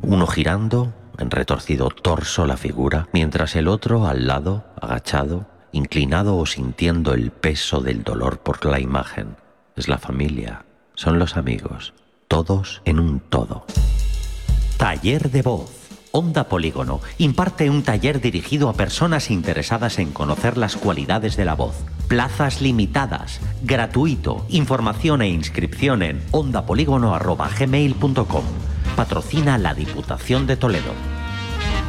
uno girando, en retorcido torso la figura, mientras el otro al lado, agachado, inclinado o sintiendo el peso del dolor por la imagen. Es la familia, son los amigos, todos en un todo. Taller de voz. Onda Polígono imparte un taller dirigido a personas interesadas en conocer las cualidades de la voz. Plazas limitadas, gratuito, información e inscripción en ondapolígono@gmail.com. Patrocina la Diputación de Toledo.